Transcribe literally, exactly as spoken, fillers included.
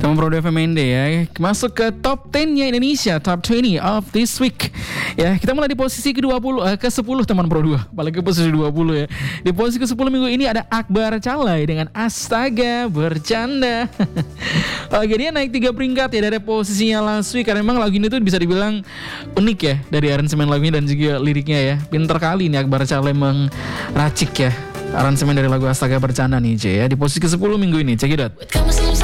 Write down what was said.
Teman Pro F M N D ya, masuk ke top sepuluh-nya Indonesia, top dua puluh of this week. Ya, kita mulai di posisi ke dua puluh, eh, ke sepuluh teman Pro dua, apalagi posisi dua puluh ya. Di posisi ke sepuluh minggu ini ada Akbar Calai dengan Astaga Bercanda. Oke, dia naik tiga peringkat ya dari posisinya last week, karena memang lagu ini tuh bisa dibilang unik ya dari aransemen lagunya dan juga liriknya ya. Pinter kali nih Akbar Calai meracik ya aransemen dari lagu Astaga Bercanda nih C ya. Di posisi ke sepuluh minggu ini, check it out.